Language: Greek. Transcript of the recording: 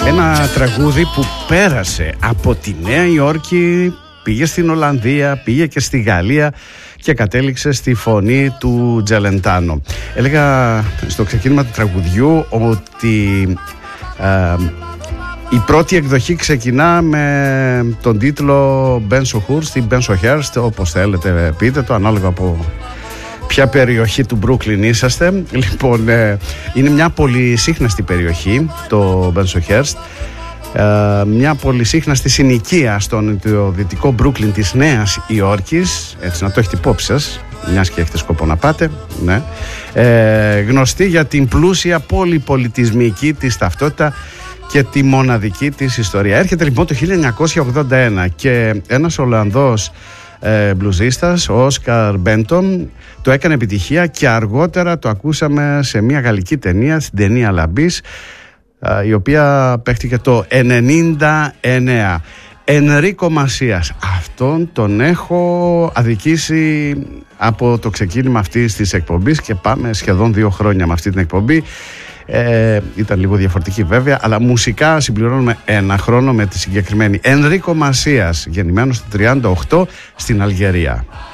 Ένα τραγούδι που πέρασε από τη Νέα Υόρκη, πήγε στην Ολλανδία, πήγε και στη Γαλλία και κατέληξε στη φωνή του Τζελεντάνο. Έλεγα στο ξεκίνημα του τραγουδιού ότι η πρώτη εκδοχή ξεκινά με τον τίτλο Bensonhurst ή Bensonhurst, όπως θέλετε πείτε το, ανάλογα από ποια περιοχή του Brooklyn είσαστε. Λοιπόν, είναι μια πολυσύχναστη περιοχή το Bensonhurst, μια πολυσύχναστη συνοικία στον δυτικό Brooklyn της Νέας Υόρκης, έτσι να το έχετε υπόψη σας, μιας και έχετε σκοπό να πάτε, ναι. Γνωστή για την πλούσια πολυπολιτισμική της ταυτότητα και τη μοναδική της ιστορία. Έρχεται λοιπόν το 1981 και ένας Ολλανδός μπλουζίστας, ο Όσκαρ Μπέντον, το έκανε επιτυχία και αργότερα το ακούσαμε σε μια γαλλική ταινία, στην ταινία Λαμπής, η οποία παίχτηκε το 1999. Ενρίκο Μασίας, αυτόν τον έχω αδικήσει από το ξεκίνημα αυτής της εκπομπής και πάμε σχεδόν 2 χρόνια με αυτή την εκπομπή. Ήταν λίγο διαφορετική βέβαια, αλλά μουσικά συμπληρώνουμε 1 χρόνο με τη συγκεκριμένη. Ενρίκο Μασίας, γεννημένος το 1938 στην Αλγερία.